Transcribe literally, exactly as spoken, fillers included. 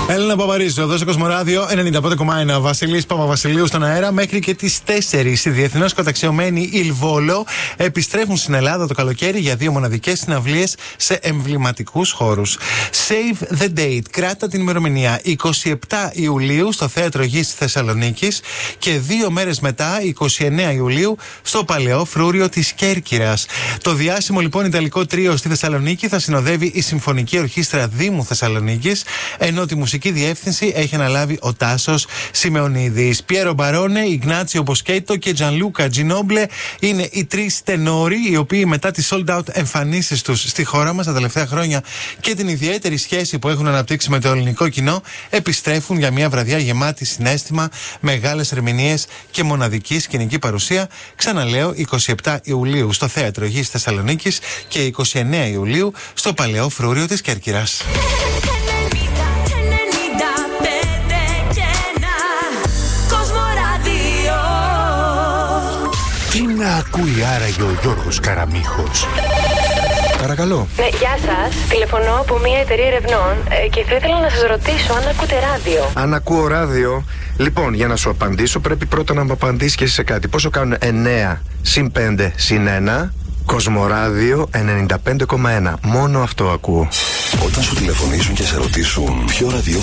Έλληνα Παπαρίζου, εδώ στο Κοσμοράδιο ενενήντα πέντε κόμμα ένα. Βασιλής Παπαβασιλείου στον αέρα μέχρι και τις τέσσερις. Οι διεθνώς καταξιωμένοι Ιλβόλο επιστρέφουν στην Ελλάδα το καλοκαίρι για δύο μοναδικές συναυλίες σε εμβληματικούς χώρους. Save the date. Κράτα την ημερομηνία. είκοσι επτά Ιουλίου στο Θέατρο Γης Θεσσαλονίκης και δύο μέρες μετά, είκοσι εννέα Ιουλίου, στο Παλαιό Φρούριο της Κέρκυρας. Το διάσημο λοιπόν ιταλικό τρίο στη Θεσσαλονίκη θα συνοδεύει η Συμφωνική Ορχήστρα Δήμου Θεσσαλονίκης, ενώ τη μουσική διεύθυνση έχει αναλάβει ο Τάσος Σιμεωνίδης. Πιέρο Μπαρόνε, Ιγνάτσιο Μποσκέτο και Τζανλούκα Τζινόμπλε είναι οι τρεις τενόροι, οι οποίοι μετά τις sold out εμφανίσεις τους στη χώρα μας τα τελευταία χρόνια και την ιδιαίτερη σχέση που έχουν αναπτύξει με το ελληνικό κοινό, επιστρέφουν για μια βραδιά γεμάτη συναίσθημα, μεγάλες ερμηνείες και μοναδική σκηνική παρουσία. Ξαναλέω, είκοσι επτά Ιουλίου στο Θέατρο Γης Θεσσαλονίκης και είκοσι εννέα Ιουλίου στο Παλαιό Φρούριο της Κέρκυρας. Τι να ακούει άραγε ο Γιώργος Καραμίχος? Παρακαλώ. Ναι, γεια σας. Τηλεφωνώ από μια εταιρεία ερευνών ε, και θα ήθελα να σας ρωτήσω αν ακούτε ράδιο. Αν ακούω ράδιο, λοιπόν, για να σου απαντήσω πρέπει πρώτα να μου απαντήσεις και εσύ σε κάτι. Πόσο κάνουν εννέα συν πέντε συν ένα? Κοσμοράδιο ενενήντα πέντε κόμμα ένα. Μόνο αυτό ακούω. Όταν σου τηλεφωνήσουν και σε ρωτήσουν ποιο ραδιόφωνο